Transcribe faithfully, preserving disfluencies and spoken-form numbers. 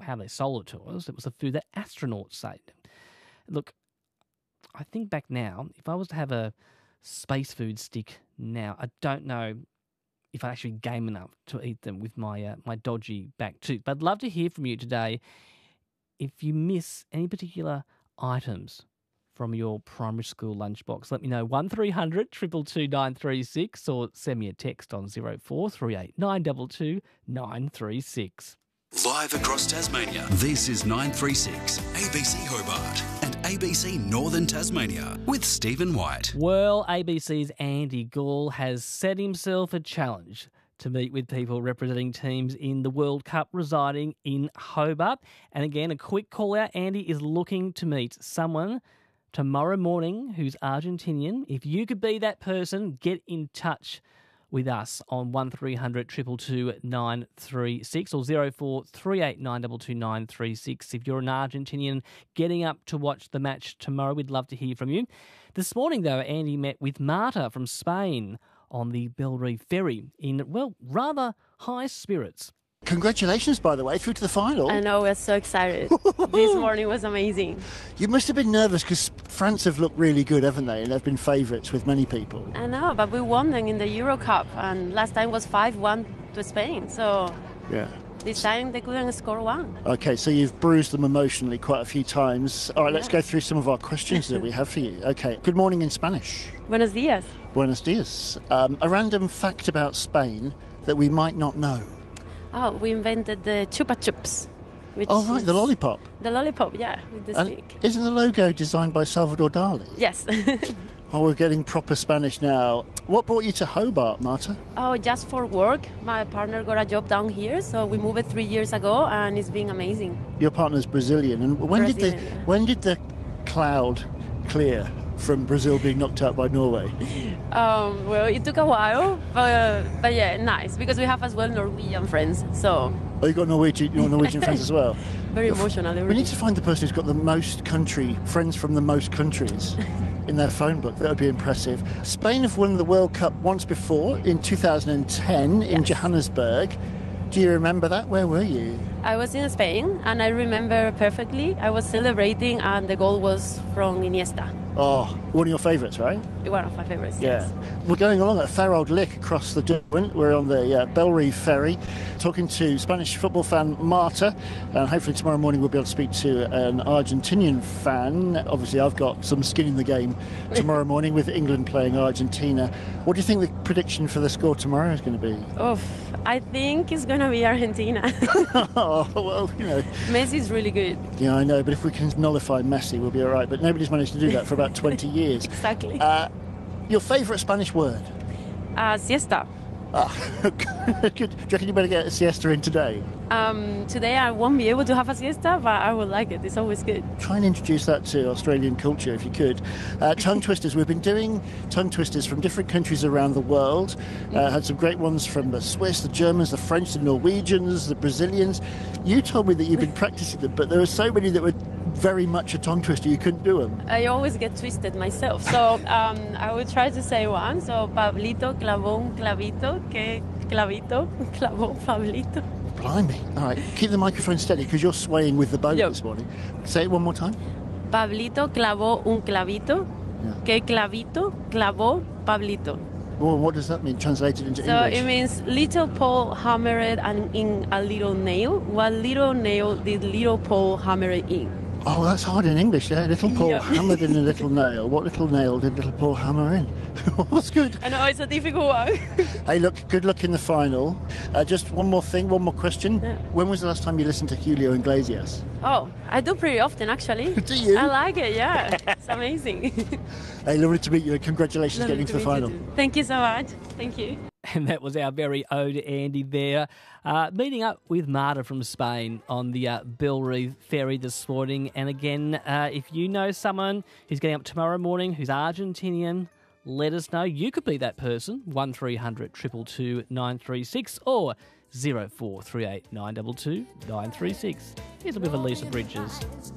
how they sold it to us. It was the food that astronauts ate. Look, I think back now, if I was to have a space food stick now, I don't know if I'm actually game enough to eat them with my uh, my dodgy back tooth. But I'd love to hear from you today if you miss any particular items from your primary school lunchbox. Let me know, one three hundred two two two nine three six, or send me a text on zero four three eight nine two two nine three six. Live across Tasmania, this is nine three six A B C Hobart and A B C Northern Tasmania with Stephen White. Well, A B C's Andy Gall has set himself a challenge to meet with people representing teams in the World Cup residing in Hobart. And again, a quick call out, Andy is looking to meet someone tomorrow morning who's Argentinian. If you could be that person, get in touch with us on one three hundred two two two nine three six or zero four three eight nine two two nine three six. If you're an Argentinian getting up to watch the match tomorrow, we'd love to hear from you. This morning, though, Andy met with Marta from Spain on the Bellerive ferry in, well, rather high spirits. Congratulations, by the way, through to the final. I know, we're so excited. This morning was amazing. You must have been nervous because France have looked really good, haven't they? And they've been favourites with many people. I know, but we won them in the Euro Cup, and last time was five one to Spain, so yeah. This time they couldn't score one. Okay, so you've bruised them emotionally quite a few times. All right, let's Yeah. go through some of our questions that we have for you. Okay, good morning in Spanish. Buenos días. Buenos dias. Um, a random fact about Spain that we might not know. Oh, we invented the Chupa Chups. Which Oh, right, is the lollipop. The lollipop, yeah, with the And stick. isn't the logo designed by Salvador Dali? Yes. Oh, we're getting proper Spanish now. What brought you to Hobart, Marta? Oh, just for work. My partner got a job down here, so we moved three years ago, and it's been amazing. Your partner's Brazilian, and when did the Brazilian, yeah. when did the cloud clear from Brazil being knocked out by Norway? Um, well, it took a while, but, but yeah, nice, because we have as well Norwegian friends, so Oh, you got Norwegian, your Norwegian friends as well. very emotional. We need to find the person who's got the most country friends from the most countries in their phone book. That would be impressive. Spain have won the World Cup once before in two thousand ten in Yes. Johannesburg. Do you remember that? Where were you? I was in Spain, and I remember perfectly. I was celebrating, and the goal was from Iniesta. Oh, one of your favourites, right? One of my favorites. Yeah. Yes. We're going along at a fair old lick across the Derwent. We're on the uh, Bellerive ferry talking to Spanish football fan Marta, and hopefully tomorrow morning we'll be able to speak to an Argentinian fan. Obviously I've got some skin in the game tomorrow morning with England playing Argentina. What do you think the prediction for the score tomorrow is going to be? Oof, I think it's going to be Argentina. Oh, well, you know. Messi's really good. Yeah, I know, but if we can nullify Messi, we'll be all right. But nobody's managed to do that for about twenty years. Exactly. Uh, your favourite Spanish word? Uh, siesta. Ah, good. Do you reckon you better get a siesta in today? Um, today I won't be able to have a siesta, but I would like it. It's always good. Try and introduce that to Australian culture if you could. Uh, tongue twisters. We've been doing tongue twisters from different countries around the world. Uh, had some great ones from the Swiss, the Germans, the French, the Norwegians, the Brazilians. You told me that you've been practicing them, but there were so many that were very much a tongue twister you couldn't do them. I always get twisted myself. So um, I will try to say one. So Pablito clavó un clavito, que clavito clavó Pablito. Blimey. All right, keep the microphone steady because you're swaying with the boat Yep. this morning. Say it one more time. Pablito clavó un clavito, Yeah. que clavito clavó Pablito. Well, what does that mean translated into So English? it means little Paul hammered an, in a little nail. What little nail did little Paul hammer it in? Oh, that's hard in English, yeah. Little Paul Yeah. hammered in a little nail. What little nail did little Paul hammer in? That's good. I know it's a difficult one. Hey, look, good luck in the final. Uh, just one more thing, one more question. Yeah. When was the last time you listened to Julio Iglesias? Oh, I do pretty often actually. Do you? I like it, yeah. It's amazing. Hey, lovely to meet you and congratulations Lovely getting to to the meet you final. too. Thank you so much. Thank you. And that was our very ode to Andy there, uh, meeting up with Marta from Spain on the uh, Bellerive ferry this morning. And again, uh, if you know someone who's getting up tomorrow morning who's Argentinian, let us know. You could be that person, one three hundred two two two nine three six or zero four three eight nine two two nine three six. Here's a bit of Lisa Bridges.